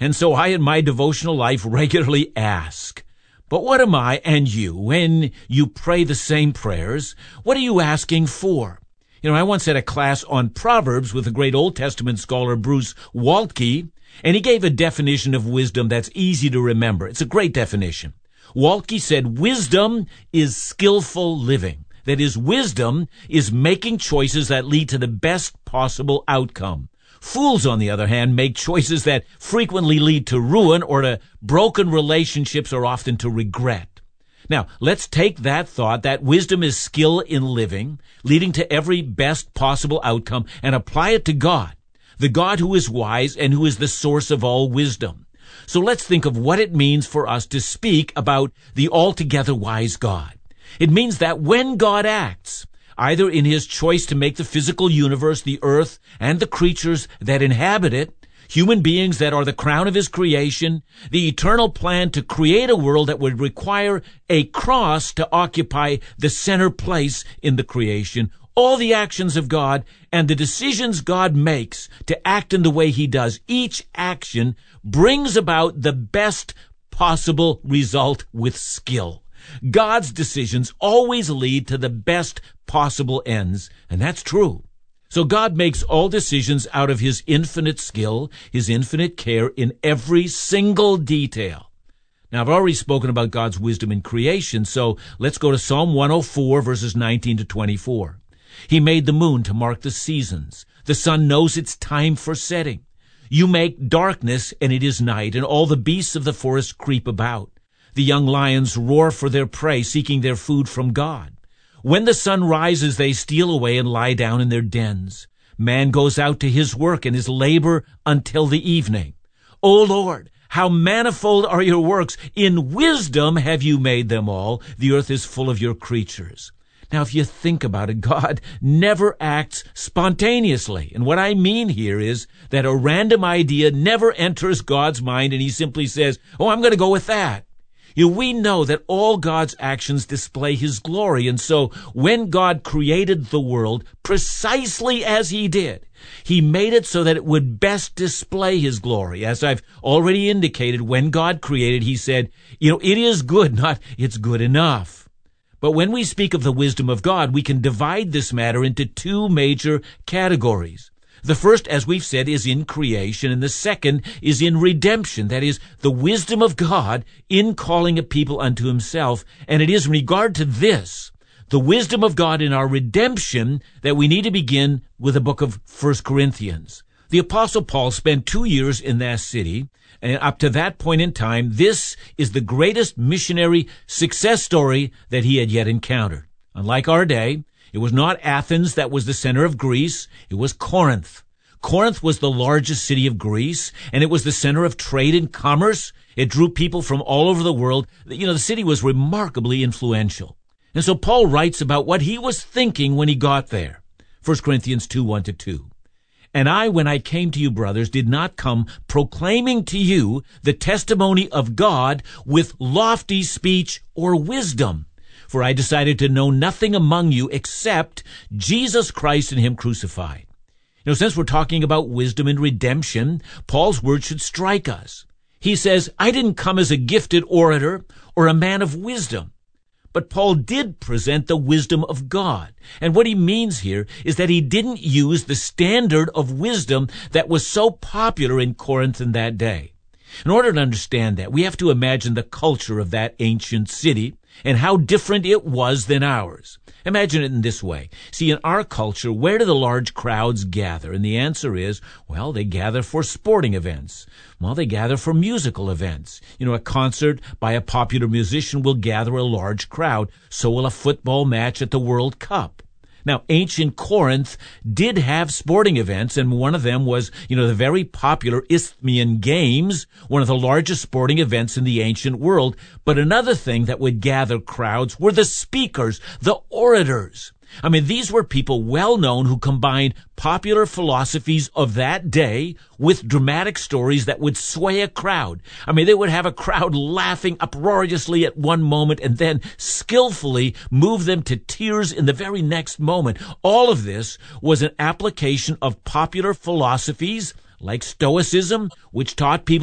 And so I in my devotional life regularly ask, but what am I and you, when you pray the same prayers, what are you asking for? I once had a class on Proverbs with the great Old Testament scholar Bruce Waltke, and he gave a definition of wisdom that's easy to remember. It's a great definition. Waltke said, wisdom is skillful living. That is, wisdom is making choices that lead to the best possible outcome. Fools, on the other hand, make choices that frequently lead to ruin or to broken relationships or often to regret. Now, let's take that thought, that wisdom is skill in living, leading to every best possible outcome, and apply it to God, the God who is wise and who is the source of all wisdom. So let's think of what it means for us to speak about the altogether wise God. It means that when God acts, either in his choice to make the physical universe, the earth, and the creatures that inhabit it, human beings that are the crown of his creation, the eternal plan to create a world that would require a cross to occupy the center place in the creation, all the actions of God and the decisions God makes to act in the way he does, each action brings about the best possible result with skill. God's decisions always lead to the best possible ends, and that's true. So God makes all decisions out of his infinite skill, his infinite care in every single detail. Now, I've already spoken about God's wisdom in creation, so let's go to Psalm 104, verses 19 to 24. He made the moon to mark the seasons. The sun knows its time for setting. You make darkness, and it is night, and all the beasts of the forest creep about. The young lions roar for their prey, seeking their food from God. When the sun rises, they steal away and lie down in their dens. Man goes out to his work and his labor until the evening. O Lord, how manifold are your works! In wisdom have you made them all. The earth is full of your creatures. Now, if you think about it, God never acts spontaneously. And what I mean here is that a random idea never enters God's mind and he simply says, oh, I'm going to go with that. We know that all God's actions display his glory, and so when God created the world precisely as he did, he made it so that it would best display his glory. As I've already indicated, when God created, he said, it is good, not it's good enough. But when we speak of the wisdom of God, we can divide this matter into two major categories. The first, as we've said, is in creation, and the second is in redemption. That is, the wisdom of God in calling a people unto himself. And it is in regard to this, the wisdom of God in our redemption, that we need to begin with the book of 1 Corinthians. The Apostle Paul spent 2 years in that city, and up to that point in time, this is the greatest missionary success story that he had yet encountered. Unlike our day, it was not Athens that was the center of Greece. It was Corinth. Corinth was the largest city of Greece, and it was the center of trade and commerce. It drew people from all over the world. The city was remarkably influential. And so Paul writes about what he was thinking when he got there. 1 Corinthians 2, 1-2. And I, when I came to you, brothers, did not come proclaiming to you the testimony of God with lofty speech or wisdom. For I decided to know nothing among you except Jesus Christ and him crucified. Since we're talking about wisdom and redemption, Paul's words should strike us. He says, I didn't come as a gifted orator or a man of wisdom. But Paul did present the wisdom of God. And what he means here is that he didn't use the standard of wisdom that was so popular in Corinth in that day. In order to understand that, we have to imagine the culture of that ancient city and how different it was than ours. Imagine it in this way. See, in our culture, where do the large crowds gather? And the answer is, well, they gather for sporting events. Well, they gather for musical events. A concert by a popular musician will gather a large crowd. So will a football match at the World Cup. Now, ancient Corinth did have sporting events, and one of them was, the very popular Isthmian Games, one of the largest sporting events in the ancient world. But another thing that would gather crowds were the speakers, the orators. These were people well known who combined popular philosophies of that day with dramatic stories that would sway a crowd. They would have a crowd laughing uproariously at one moment and then skillfully move them to tears in the very next moment. All of this was an application of popular philosophies like Stoicism, which taught people